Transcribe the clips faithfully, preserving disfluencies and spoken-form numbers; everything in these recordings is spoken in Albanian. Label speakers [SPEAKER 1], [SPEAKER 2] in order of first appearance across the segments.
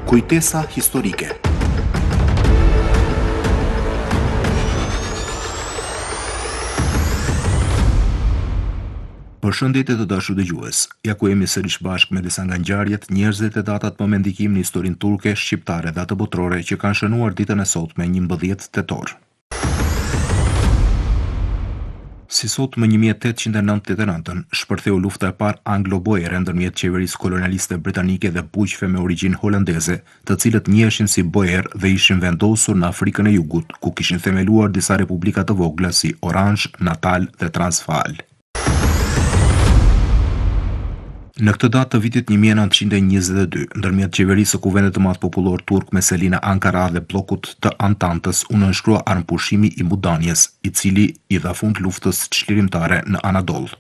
[SPEAKER 1] Kujtesa historike. Përshëndetje të dashur dëgjues. Ja ku jemi sërish bashkë me disa nga ngjarjet, njerëzit e datat më me ndikim në historinë turke, shqiptare dhe atë botërore që kanë shënuar ditën e sotme njëmbëdhjetë tetor. Si sot më një mijë e tetëqind e nëntëdhjetë e nëntën, shpërtheu lufta e parë anglo-boere ndërmjet qeverisë kolonialiste britanike dhe bujqve me origjinë holandeze, të cilët njiheshin si boer dhe ishin vendosur në Afrikën e Jugut, ku kishin themeluar disa republika të vogla si Orange, Natal dhe Transvaal. Në këtë datë të vitit një mijë e nëntëqind e njëzet e dy, ndërmjet qeverisë së Kuvendit të Madh Popullor Turk me selinë Ankara dhe bllokut të Antantës, u nënshkrua armpushimi i Mudanjes, i cili i dha fund luftës çlirimtare në Anadol.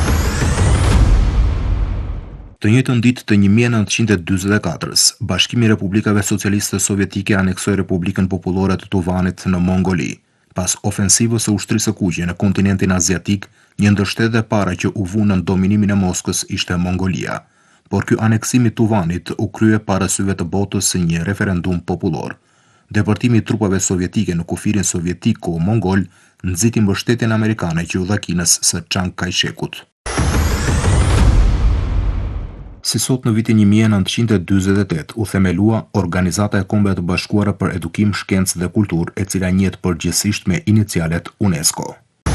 [SPEAKER 1] Të njëjtën ditë të një mijë e nëntëqind e dyzet e katërës, Bashkimi i Republikave Socialiste Sovjetike aneksoi Republikën Popullore të Tuvanit në Mongoli. Pas ofensivës së ushtrisë së kuqe në kontinentin aziatik, një ndër shtetet e para që u vu në dominimin e Moskës ishte Mongolia, por ky aneksim i Tuvanit u krye para syve të botës si një referendum popullor. Depërtimi i trupave sovjetike në kufirin sovjetik ko mongol nxiti mbështetjen amerikane që u dha Kinës së Chiang Kai-shekut. Si sot në vitin një mijë e nëntëqind e dyzet e tetë u themelua Organizata e Kombeve të Bashkuara për Edukim, Shkencë dhe Kulturë, e cila njihet përgjithsisht me inicialet UNESCO.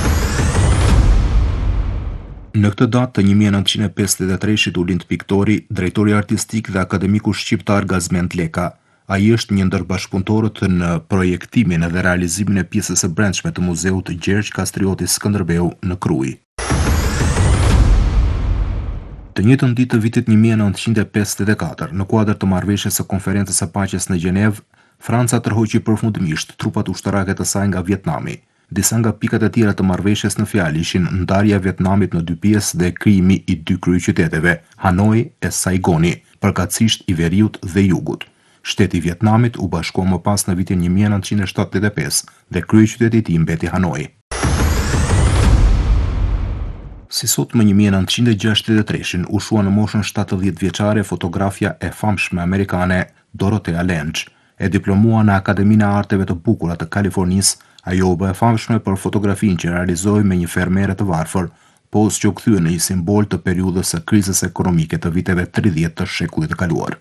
[SPEAKER 1] Në këtë datë të një mijë e nëntëqind e pesëdhjetë e treshit u lind piktori, drejtori artistik dhe akademiku shqiptar Gazmend Leka. Ai është një ndër bashkëpunëtorët në projektimin dhe realizimin e pjesës së brendshme të muzeut Gjergj Kastrioti Skënderbeu në Krujë. Të njëjtën ditë të vitit një mijë e nëntëqind e pesëdhjetë e katër, në kuadër të marrëveshjes së konferencës së paqes në Gjenevë, Franca tërhoqi përfundimisht trupat ushtarake të saj nga Vietnami. Disa nga pikat e tjera të marrëveshjes në fjalë ishin ndarja e Vietnamit në dy pjesë dhe krijimi i dy kryeqyteteve, Hanoi e Saigoni, përkatësisht i veriut dhe jugut. Shteti i Vietnamit u bashkua më pas në vitin një mijë e nëntëqind e shtatëdhjetë e pesë dhe kryeqyteti i tij mbeti Hanoi. Si sot më një mijë e nëntëqind e gjashtëdhjetë e treshin u shua në moshën shtatëdhjetë vjeçare fotografja e famshme amerikane Dorothea Lange. E diplomua në Akademinë e Arteve të Bukura të Kalifornisë, ajo u bë e famshme për fotografinë që realizoi me një fermere të varfër, pozë që u kthye në një simbol të periudhës së krizës ekonomike të viteve tridhjetë të shekullit të kaluar.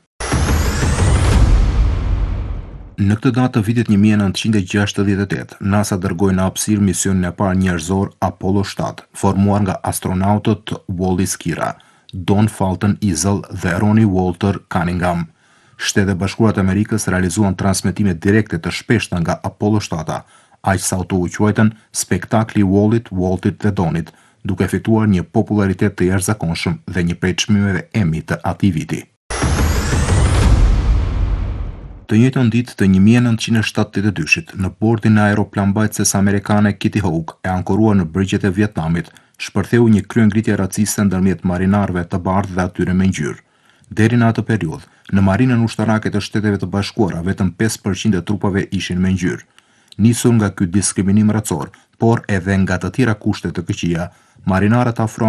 [SPEAKER 1] Në këtë datë të vitit një mijë e nëntëqind e gjashtëdhjetë e tetë, NASA dërgoi në hapësirë misionin e parë njerëzor Apollo shtatë, formuar nga astronautët Wally Schirra, Don Fulton Easley dhe Ronnie Walter Cunningham. Shtetet e Bashkuara të Amerikës realizuan transmetime direkte të shpeshta nga Apollo shtatë, aq sa u quajtën spektakli i Wallit, Waltit dhe Donit, duke fituar një popularitet të jashtëzakonshëm dhe një prej çmimeve Emmy të atij viti. Të njëjtën ditë të një mijë e nëntëqind e shtatëdhjetë e dyshit, në bordin e aeroplanmbajtëses amerikane Kitty Hawk, e ankoruar në brigjet e Vietnamit, shpërtheu një kryengritje raciste ndërmjet marinarëve të bardhë dhe atyre me ngjyrë. Deri në atë periudhë, në marinën ushtarake të Shteteve të Bashkuara, vetëm pesë përqind e trupave ishin me ngjyrë. Nisur nga ky diskriminim racor, por edhe nga të tjera kushte të këqija, marinarët afro